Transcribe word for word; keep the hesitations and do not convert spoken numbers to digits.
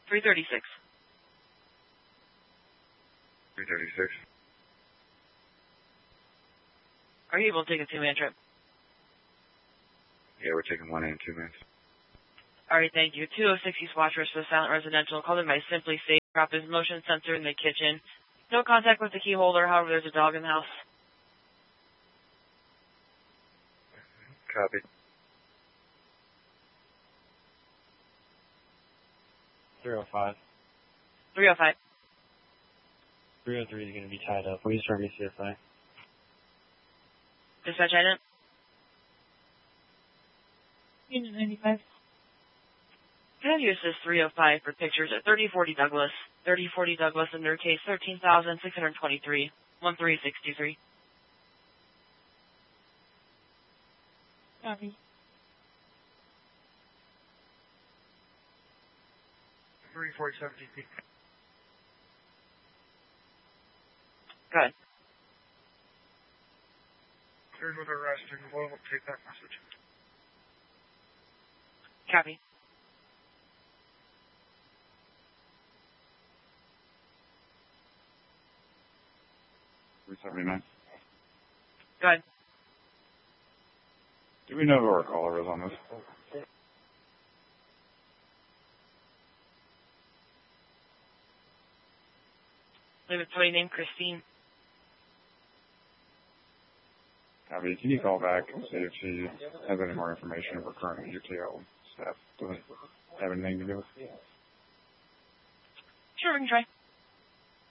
three thirty-six. three thirty-six. Are you able to take a two-man trip? Yeah, we're taking one and two minutes. All right, thank you. two oh six East Watchers for Silent Residential. Called in by Simply Safe. Drop his motion sensor in the kitchen. No contact with the key holder. However, there's a dog in the house. Copy. three oh five. three oh five. three oh three is going to be tied up. Please start me C S I. Dispatch item. Unit ninety-five. Can I have you assist three oh five for pictures at thirty forty Douglas? thirty forty Douglas under case thirteen thousand six hundred twenty-three. one three six two three. Copy. three forty-seven D P. Go ahead. Here's what they're arresting. We'll take that message. Copy. three seventy-nine. Go ahead. Do we know who our caller is on this? Leave it to name Christine. Copy. Can you call back and see if she has any more information of her current U T O staff? Does it have anything to do with it? Sure, we can try.